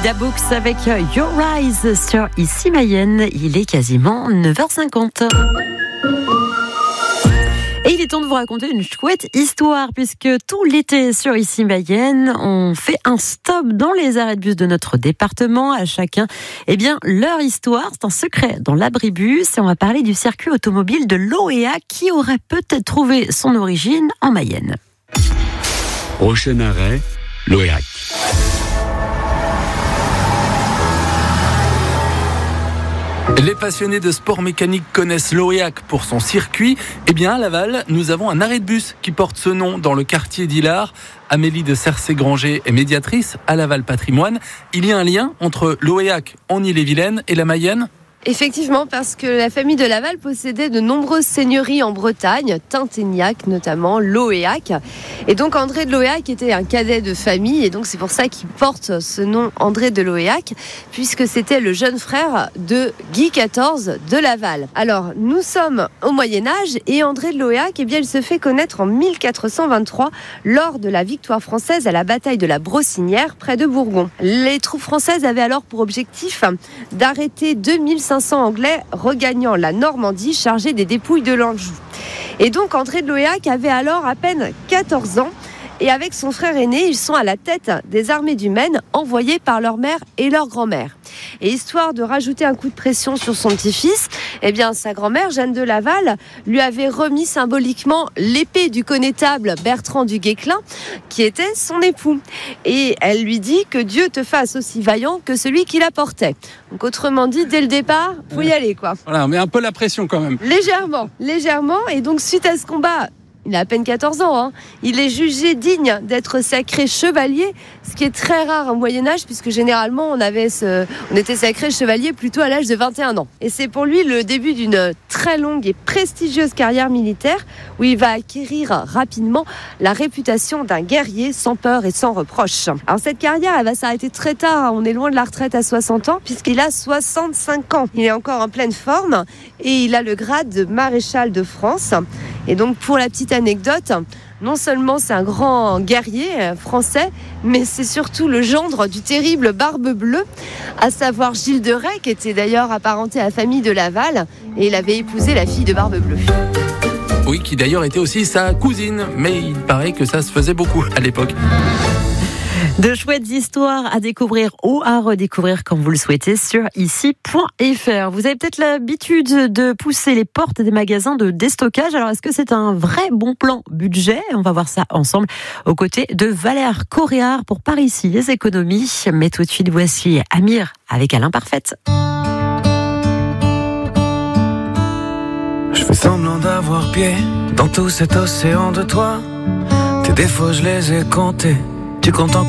Dabux avec Your Rise sur Ici Mayenne. Il est quasiment 9h50. Et il est temps de vous raconter une chouette histoire, puisque tout l'été sur Ici Mayenne, on fait un stop dans les arrêts de bus de notre département. À chacun, leur histoire, c'est un secret dans l'abribus. Et on va parler du circuit automobile de l'OEA qui aurait peut-être trouvé son origine en Mayenne. Prochain arrêt, l'OEAC. Les passionnés de sport mécanique connaissent l'OEAC pour son circuit. À Laval, nous avons un arrêt de bus qui porte ce nom dans le quartier d'Hilard. Amélie de Cercé-Granger est médiatrice à Laval Patrimoine. Il y a un lien entre l'OEAC en Ille-et-Vilaine et la Mayenne ? Effectivement, parce que la famille de Laval possédait de nombreuses seigneuries en Bretagne, Tinténiac notamment, l'OEAC. Et donc André de l'OEAC était un cadet de famille, et donc c'est pour ça qu'il porte ce nom André de l'OEAC, puisque c'était le jeune frère de Guy XIV de Laval. Alors, nous sommes au Moyen-Âge, et André de l'OEAC, il se fait connaître en 1423, lors de la victoire française à la bataille de la Brossinière, près de Bourgon. Les troupes françaises avaient alors pour objectif d'arrêter 2500 Anglais regagnant la Normandie chargés des dépouilles de l'Anjou. Et donc André de l'OEAC avait alors à peine 14 ans et avec son frère aîné, ils sont à la tête des armées du Maine envoyées par leur mère et leur grand-mère. Et histoire de rajouter un coup de pression sur son petit-fils, sa grand-mère, Jeanne de Laval, lui avait remis symboliquement l'épée du connétable Bertrand du Guesclin, qui était son époux. Et elle lui dit que Dieu te fasse aussi vaillant que celui qui la portait. Donc autrement dit, dès le départ, faut y aller, quoi. Voilà, on met un peu la pression quand même. Légèrement. Et donc suite à ce combat, il a à peine 14 ans, il est jugé digne d'être sacré chevalier, ce qui est très rare au Moyen-Âge, puisque généralement on était sacré chevalier plutôt à l'âge de 21 ans. Et c'est pour lui le début d'une très longue et prestigieuse carrière militaire, où il va acquérir rapidement la réputation d'un guerrier sans peur et sans reproche. Alors cette carrière, elle va s'arrêter très tard, on est loin de la retraite à 60 ans, puisqu'il a 65 ans. Il est encore en pleine forme, et il a le grade de maréchal de France. Et donc pour la petite anecdote, non seulement c'est un grand guerrier français, mais c'est surtout le gendre du terrible Barbe Bleue, à savoir Gilles de Rais, qui était d'ailleurs apparenté à la famille de Laval, et il avait épousé la fille de Barbe Bleue. Oui, qui d'ailleurs était aussi sa cousine, mais il paraît que ça se faisait beaucoup à l'époque. De chouettes histoires à découvrir ou à redécouvrir quand vous le souhaitez sur ici.fr. Vous avez peut-être l'habitude de pousser les portes des magasins de déstockage. Alors, est-ce que c'est un vrai bon plan budget ? On va voir ça ensemble aux côtés de Valère Coréard pour Par ici les économies. Mais tout de suite, voici Amir avec Alain Parfaite. Je fais semblant d'avoir pied dans tout cet océan de toi. Tes défauts, je les ai comptés. Tu comptes encore